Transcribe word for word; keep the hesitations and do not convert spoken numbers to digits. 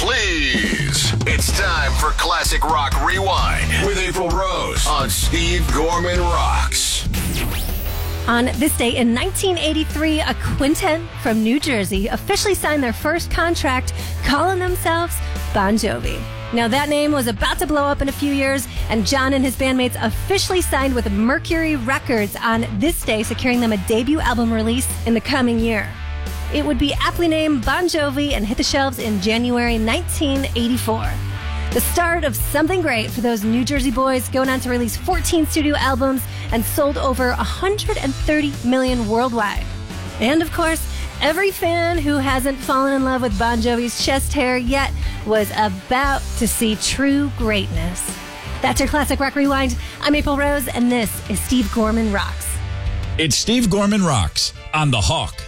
please. It's time for Classic Rock Rewind with April Rose on Steve Gorman Rocks. On this day in nineteen eighty-three, a quintet from New Jersey officially signed their first contract, calling themselves Bon Jovi. Now, that name was about to blow up in a few years, and John and his bandmates officially signed with Mercury Records on this day, securing them a debut album release in the coming year. It would be aptly named Bon Jovi and hit the shelves in January nineteen eighty-four. The start of something great for those New Jersey boys, going on to release fourteen studio albums and sold over one hundred thirty million worldwide. And of course, every fan who hasn't fallen in love with Bon Jovi's chest hair yet was about to see true greatness. That's your Classic Rock Rewind. I'm April Rose, and this is Steve Gorman Rocks. It's Steve Gorman Rocks on The Hawk.